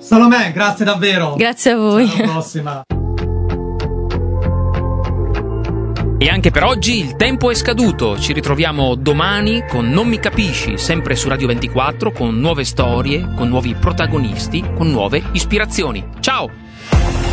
Salomè, grazie davvero. Grazie a voi. Alla prossima. E anche per oggi il tempo è scaduto. Ci ritroviamo domani con Non mi capisci, sempre su Radio 24, con nuove storie, con nuovi protagonisti, con nuove ispirazioni. Ciao!